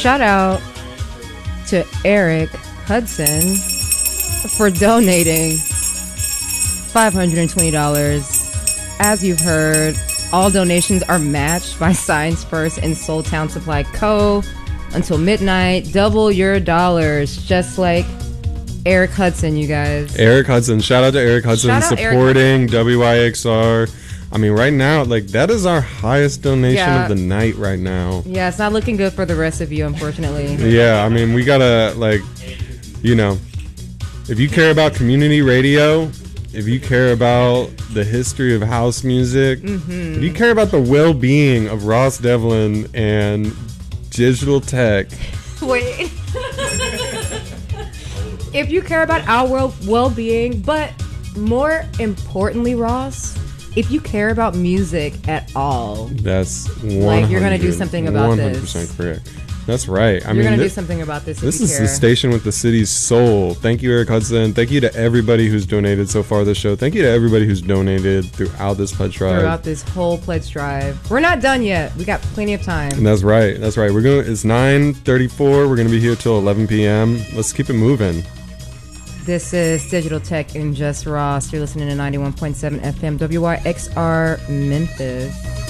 shout out to Eric Hudson for donating $520. As you've heard, all donations are matched by Science First and Soul Town Supply Co. until midnight. Double your dollars, just like Eric Hudson, you guys. Eric Hudson. Shout out to Eric Hudson supporting WYXR. I mean, right now, like, that is our highest donation of the night right now. Yeah, it's not looking good for the rest of you, unfortunately. Yeah, I mean, we gotta, like, you know, if you care about community radio, if you care about the history of house music, if you care about the well-being of Ross Devlin and digital tech. Wait. If you care about our well-being, but more importantly, Ross, if you care about music at all, that's 100, like, you're gonna do something about 100% this. 100% correct. That's right. You're gonna do something about this. This is the station with the city's soul. Thank you, Eric Hudson. Thank you to everybody who's donated so far this show. Thank you to everybody who's donated throughout this pledge drive. Throughout this whole pledge drive. We're not done yet. We got plenty of time. And that's right. That's right. It's 9:34. We're gonna be here till 11 p.m. Let's keep it moving. This is Digital Tech and Just Ross. You're listening to 91.7 FM WYXR Memphis.